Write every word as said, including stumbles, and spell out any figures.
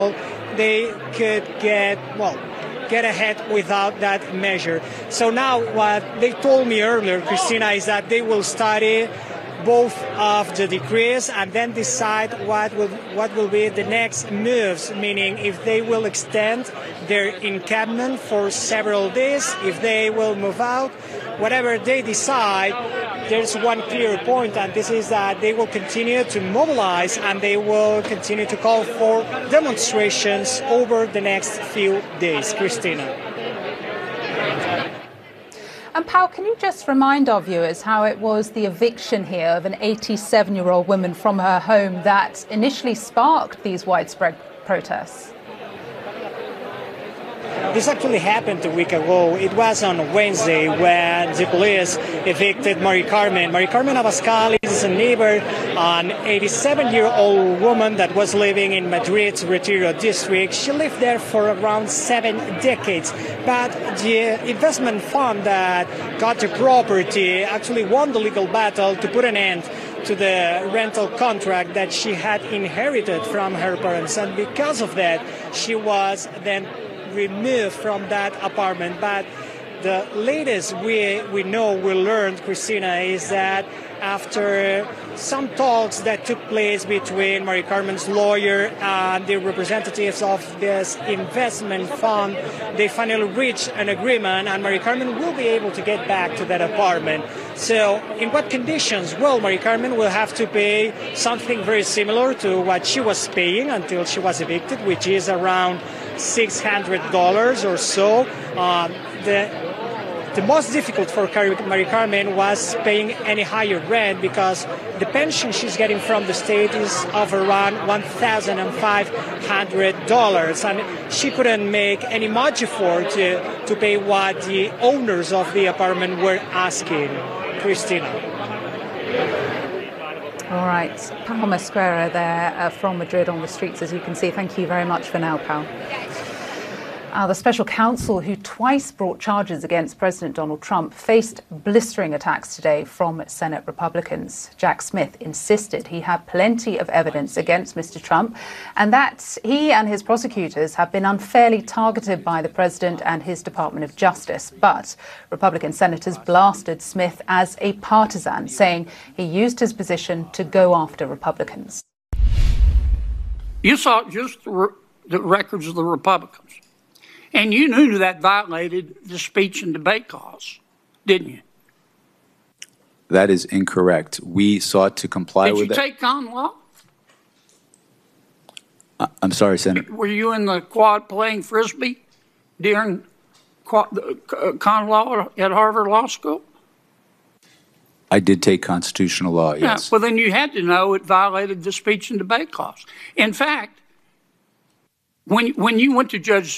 they could get, well, get ahead without that measure. So now what they told me earlier, Christina, is that they will study both of the decrees and then decide what will what will be the next moves, meaning if they will extend their encampment for several days, if they will move out, whatever they decide, there's one clear point, and this is that they will continue to mobilize and they will continue to call for demonstrations over the next few days. Christina. And Pau, can you just remind our viewers how it was the eviction here of an eighty-seven-year-old woman from her home that initially sparked these widespread protests? This actually happened a week ago. It was on Wednesday when the police evicted Mari Carmen. Mari Carmen Abascal is a neighbor, an eighty-seven-year-old woman that was living in Madrid's Retiro district. She lived there for around seven decades. But the investment fund that got the property actually won the legal battle to put an end to the rental contract that she had inherited from her parents. And because of that, she was then removed from that apartment. But the latest we we know, we learned, Christina, is that after some talks that took place between Mari Carmen's lawyer and the representatives of this investment fund, they finally reached an agreement and Mari Carmen will be able to get back to that apartment. So in what conditions? Well, Mari Carmen will have to pay something very similar to what she was paying until she was evicted, which is around six hundred dollars or so. Um, the The most difficult for Mari Carmen was paying any higher rent because the pension she's getting from the state is of around one thousand five hundred dollars, and she couldn't make any much effort to, to pay what the owners of the apartment were asking. Christina. All right, Pau Mosquera there uh, from Madrid on the streets, as you can see. Thank you very much for now, Pau. Uh, the special counsel who twice brought charges against President Donald Trump faced blistering attacks today from Senate Republicans. Jack Smith insisted he had plenty of evidence against Mister Trump and that he and his prosecutors have been unfairly targeted by the president and his Department of Justice. But Republican senators blasted Smith as a partisan, saying he used his position to go after Republicans. You saw just the, re- the records of the Republicans. And you knew that violated the speech and debate clause, didn't you? That is incorrect. We sought to comply Did with you it. Did take common law? Uh, I'm sorry, Senator. Were you in the quad playing Frisbee during quad, uh, common law at Harvard Law School? I did take constitutional law, yes. Yeah, well, then you had to know it violated the speech and debate clause. In fact, when when you went to Judge